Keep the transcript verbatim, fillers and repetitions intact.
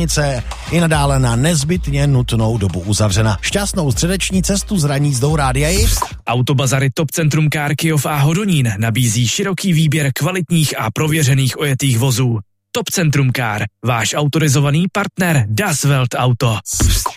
silnice i nadále na nezbytně nutnou dobu uzavřena. Šťastnou středeční cestu z ranní zdou Rádia Jiř. Autobazary Top Centrum Car Kyjov a Hodonín nabízí široký výběr kvalitních a prověřených ojetých vozů. Top Centrum Car, váš autorizovaný partner Das Welt Auto.